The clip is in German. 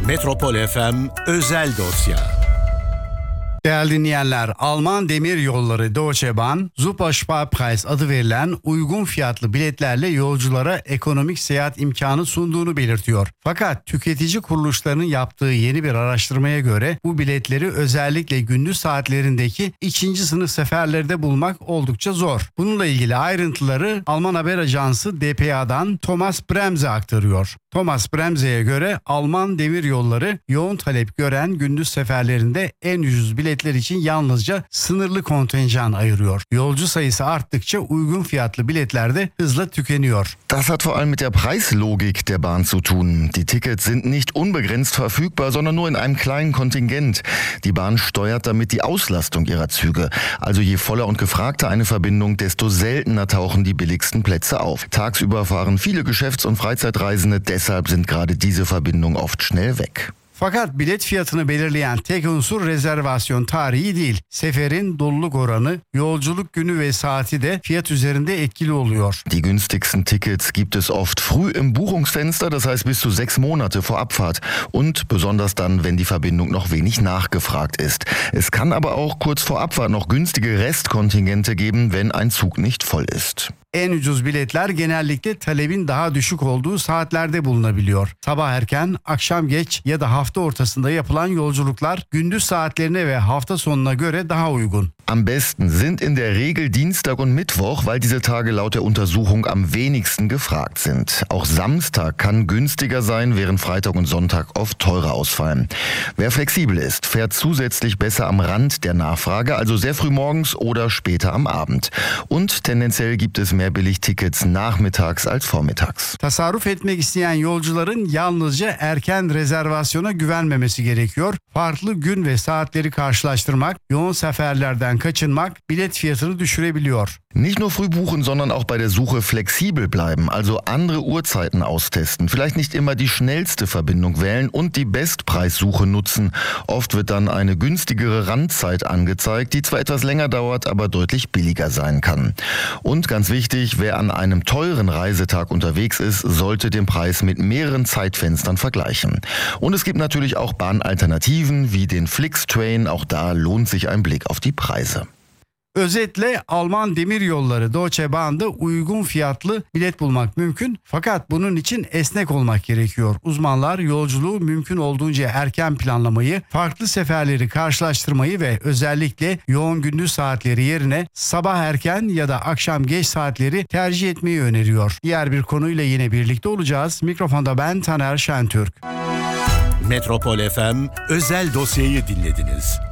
Metropol FM özel dosya. Değerli dinleyenler, Alman Demir Yolları Deutsche Bahn, Supersparpreis adı verilen uygun fiyatlı biletlerle yolculara ekonomik seyahat imkanı sunduğunu belirtiyor. Fakat tüketici kuruluşlarının yaptığı yeni bir araştırmaya göre bu biletleri özellikle gündüz saatlerindeki ikinci sınıf seferlerde bulmak oldukça zor. Bununla ilgili ayrıntıları Alman haber ajansı dpa'dan Thomas Bremse aktarıyor. Thomas Bremse'ye göre Alman Demir Yolları yoğun talep gören gündüz seferlerinde en ucuz biletler için yalnızca sınırlı kontenjan ayırıyor. Yolcu sayısı arttıkça uygun fiyatlı biletler de hızla tükeniyor. Das hat vor allem mit der Preislogik der Bahn zu tun. Die Tickets sind nicht unbegrenzt verfügbar, sondern nur in einem kleinen Kontingent. Die Bahn steuert damit die Auslastung ihrer Züge. Also je voller und gefragter eine Verbindung, desto seltener tauchen die billigsten Plätze auf. Tagsüber fahren viele Geschäfts- und Freizeitreisende, deshalb sind gerade diese Verbindungen oft schnell weg. Fakat bilet fiyatını belirleyen tek unsur rezervasyon tarihi değil. Seferin doluluk oranı, yolculuk günü ve saati de fiyat üzerinde etkili oluyor. Die günstigsten Tickets gibt es oft früh im Buchungsfenster, das heißt bis zu 6 Monate vor Abfahrt und besonders dann, wenn die Verbindung noch wenig nachgefragt ist. Es kann aber auch kurz vor Abfahrt noch günstige Restkontingente geben, wenn ein Zug nicht voll ist. En ucuz biletler genellikle talebin daha düşük olduğu saatlerde bulunabiliyor. Sabah erken, akşam geç ya da hafta ortasında yapılan yolculuklar gündüz saatlerine ve hafta sonuna göre daha uygun. Am besten sind in der Regel Dienstag und Mittwoch, weil diese Tage laut der Untersuchung am wenigsten gefragt sind. Auch Samstag kann günstiger sein, während Freitag und Sonntag oft teurer ausfallen. Wer flexibel ist, fährt zusätzlich besser am Rand der Nachfrage, also sehr früh morgens oder später am Abend. Und tendenziell gibt es mehr Billigtickets nachmittags als vormittags. Tasarruf etmek isteyen yolcuların yalnızca erken rezervasyona güvenmemesi gerekiyor. Farklı gün ve saatleri karşılaştırmak, yoğun seferlerden kaçınmak bilet fiyatını düşürebiliyor. Nicht nur früh buchen, sondern auch bei der Suche flexibel bleiben, also andere Uhrzeiten austesten, vielleicht nicht immer die schnellste Verbindung wählen und die Bestpreissuche nutzen. Oft wird dann eine günstigere Randzeit angezeigt, die zwar etwas länger dauert, aber deutlich billiger sein kann. Und ganz wichtig, wer an einem teuren Reisetag unterwegs ist, sollte den Preis mit mehreren Zeitfenstern vergleichen. Und es gibt natürlich auch Bahnalternativen wie den Flixtrain, auch da lohnt sich ein Blick auf die Preise. Özetle Alman Demir Yolları Deutsche Bahn'da uygun fiyatlı bilet bulmak mümkün, fakat bunun için esnek olmak gerekiyor. Uzmanlar yolculuğu mümkün olduğunca erken planlamayı, farklı seferleri karşılaştırmayı ve özellikle yoğun gündüz saatleri yerine sabah erken ya da akşam geç saatleri tercih etmeyi öneriyor. Diğer bir konuyla yine birlikte olacağız. Mikrofonda ben Taner Şentürk. Metropol FM özel dosyayı dinlediniz.